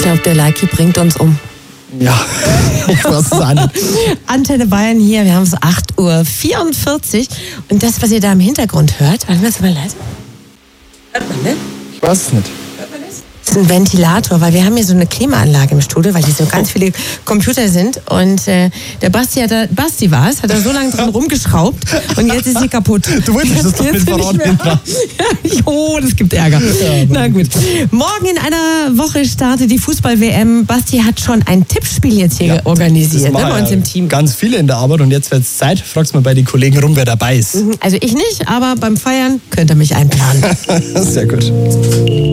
glaube, der Leiki bringt uns um. Ja, ich weiß es auch nicht. Antenne Bayern hier, wir haben es 8:44 Uhr. Und das, was ihr da im Hintergrund hört, warte mal leise. Hört man, ne? Ich weiß es nicht. Das ist ein Ventilator, weil wir haben hier so eine Klimaanlage im Studio, weil hier so ganz viele Computer sind. Und der Basti war es, hat da so lange dran rumgeschraubt und jetzt ist sie kaputt. Du wolltest das doch nicht verraten. Oh, das gibt Ärger. Ja, na gut. Morgen in einer Woche startet die Fußball-WM. Basti hat schon ein Tippspiel jetzt hier organisiert, ne, bei uns im Team. Ganz viele in der Arbeit und jetzt wird es Zeit. Fragst mal bei den Kollegen rum, wer dabei ist. Also ich nicht, aber beim Feiern könnt ihr mich einplanen. Sehr gut.